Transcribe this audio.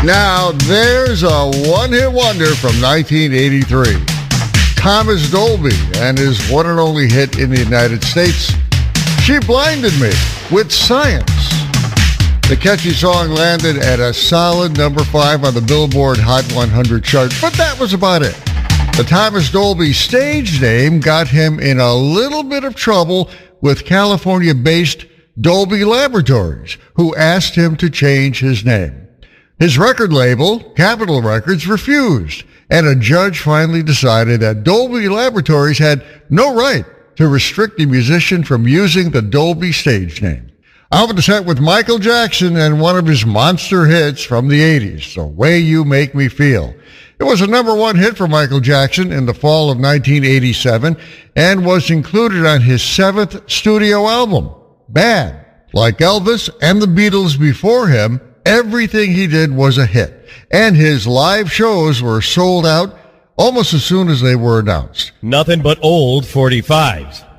Now, there's a one-hit wonder from 1983. Thomas Dolby and his one and only hit in the United States, She Blinded Me with Science. The catchy song landed at a solid number 5 on the Billboard Hot 100 chart, but that was about it. The Thomas Dolby stage name got him in a little bit of trouble with California-based Dolby Laboratories, who asked him to change his name. His record label, Capitol Records, refused, and a judge finally decided that Dolby Laboratories had no right to restrict a musician from using the Dolby stage name. Out of the set with Michael Jackson and one of his monster hits from the 80s, The Way You Make Me Feel. It was a number 1 hit for Michael Jackson in the fall of 1987 and was included on his 7th studio album, Bad. Like Elvis and the Beatles before him, everything he did was a hit, and his live shows were sold out almost as soon as they were announced. Nothing but old 45s.